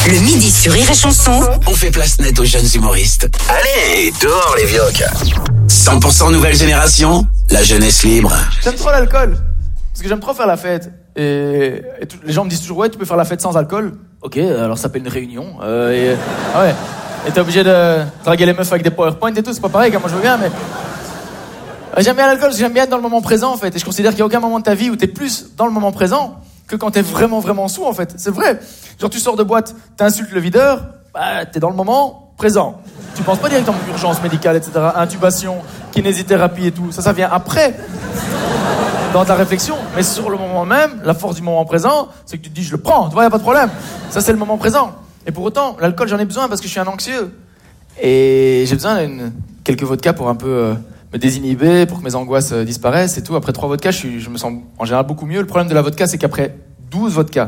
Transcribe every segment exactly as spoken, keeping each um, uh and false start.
Le midi sur Rire et Chanson. On fait place nette aux jeunes humoristes. Allez, dehors les vioques. cent pour cent nouvelle génération, la jeunesse libre. J'aime trop l'alcool, parce que j'aime trop faire la fête. Et, et tout, les gens me disent toujours, ouais, tu peux faire la fête sans alcool. Ok, alors ça s'appelle une réunion. Euh, et, ah ouais. Et t'es obligé de draguer les meufs avec des PowerPoint et tout, c'est pas pareil, moi je veux bien, mais... J'aime bien l'alcool, parce que j'aime bien être dans le moment présent, en fait. Et je considère qu'il n'y a aucun moment de ta vie où t'es plus dans le moment présent que quand t'es vraiment, vraiment sous, en fait. C'est vrai. Genre, tu sors de boîte, t'insultes le videur, bah, t'es dans le moment présent. Tu penses pas directement à urgence médicale, et cetera. Intubation, kinésithérapie et tout. Ça, ça vient après. Dans ta réflexion. Mais sur le moment même, la force du moment présent, c'est que tu te dis, je le prends. Tu vois, y a pas de problème. Ça, c'est le moment présent. Et pour autant, l'alcool, j'en ai besoin parce que je suis un anxieux. Et j'ai besoin d'une quelques vodkas pour un peu euh, me désinhiber, pour que mes angoisses euh, disparaissent et tout. Après trois vodkas, je, suis, je me sens en général beaucoup mieux. Le problème de la vodka, c'est qu'après douze vodkas...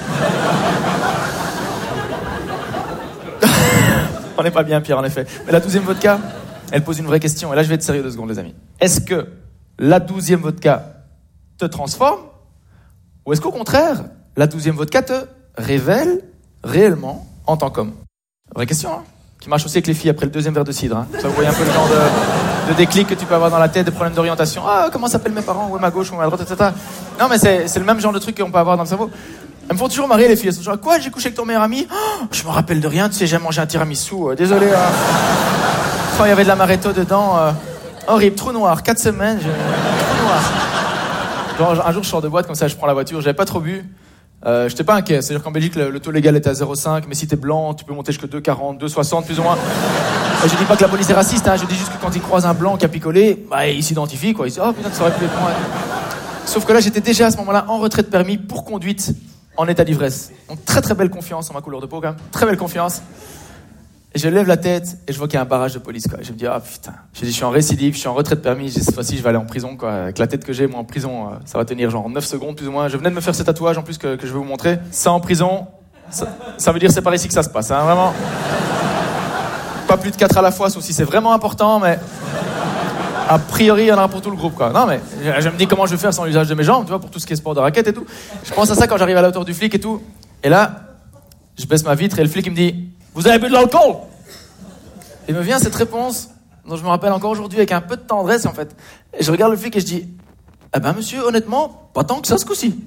On n'est pas bien pire, en effet. Mais la douzième vodka, elle pose une vraie question. Et là, je vais être sérieux deux secondes, les amis. Est-ce que la douzième vodka te transforme? Ou est-ce qu'au contraire, la douzième vodka te révèle réellement en tant qu'homme? Vraie question, hein, qui marche aussi avec les filles après le deuxième verre de cidre. Hein. Ça, vous voyez un peu le genre de, de déclic que tu peux avoir dans la tête, des problèmes d'orientation. Ah, comment s'appellent mes parents? Où est ma gauche, où est ma droite, et cetera. Non, mais c'est, c'est le même genre de truc qu'on peut avoir dans le cerveau. Elles me font toujours marrer, les filles. Elles sont toujours, quoi, j'ai couché avec ton meilleur ami? Oh, je me rappelle de rien, tu sais, j'ai mangé un tiramisu. Euh, désolé. Euh... Enfin, il y avait de l'amaretto dedans. Euh... Horrible, trou noir, quatre semaines. J'ai... Trou noir. Genre, un jour, je sors de boîte, comme ça, je prends la voiture, j'avais pas trop bu. Euh, j'étais pas inquiet, c'est-à-dire qu'en Belgique le, le taux légal est à zéro virgule cinq, mais si t'es blanc, tu peux monter jusqu'à deux virgule quarante, deux virgule soixante plus ou moins. Et je dis pas que la police est raciste, hein, je dis juste que quand ils croisent un blanc qui a picolé, bah il s'identifie quoi, ils disent oh putain ça aurait pu être moi. Sauf que là j'étais déjà à ce moment-là en retrait de permis pour conduite en état d'ivresse. Donc très très belle confiance en ma couleur de peau quand même, très belle confiance. Et je lève la tête et je vois qu'il y a un barrage de police quoi. Et je me dis ah putain, je dis je suis en récidive, je suis en retrait de permis, cette fois-ci je vais aller en prison quoi. Avec la tête que j'ai, moi en prison, euh, ça va tenir genre neuf secondes plus ou moins. Je venais de me faire ce tatouage en plus que, que je vais vous montrer. Ça en prison, ça, ça veut dire c'est par ici que ça se passe, hein, vraiment. Pas plus de quatre à la fois, sauf si c'est vraiment important, mais a priori il y en aura pour tout le groupe quoi. Non mais je, je me dis comment je vais faire sans l'usage de mes jambes, tu vois, pour tout ce qui est sport de raquette et tout. Je pense à ça quand j'arrive à la hauteur du flic et tout. Et là, je baisse ma vitre et le flic il me dit vous avez bu de l'alcool? Et me vient cette réponse dont je me rappelle encore aujourd'hui avec un peu de tendresse en fait. Et je regarde le flic et je dis eh ben monsieur, honnêtement, pas tant que ça ce coup-ci.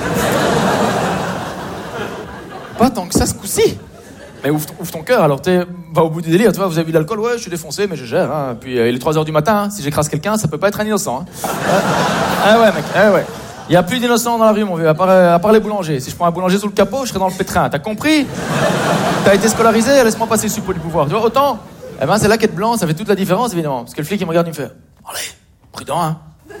Pas tant que ça ce coup-ci. Mais ouvre, ouvre ton cœur, alors t'es, va au bout du délire, tu vois, vous avez bu de l'alcool, ouais, je suis défoncé, mais je gère, hein. Puis euh, il est trois heures du matin, hein. Si j'écrase quelqu'un, ça peut pas être un innocent, hein. Ah ouais mec, ah ouais. Il y a plus d'innocents dans la rue, mon vieux, à part, à part les boulangers. Si je prends un boulanger sous le capot, je serai dans le pétrin. T'as compris? T'as été scolarisé, laisse-moi passer le suppôt du pouvoir. Tu vois, autant, eh ben, c'est là qu'être blanc, ça fait toute la différence, évidemment. Parce que le flic, il me regarde, il me fait, allez, prudent, hein.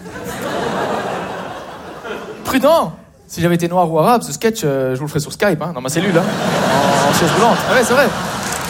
Prudent. Si j'avais été noir ou arabe, ce sketch, euh, je vous le ferais sur Skype, hein, dans ma cellule, hein. En, en chaise roulante. Ah ouais, c'est vrai.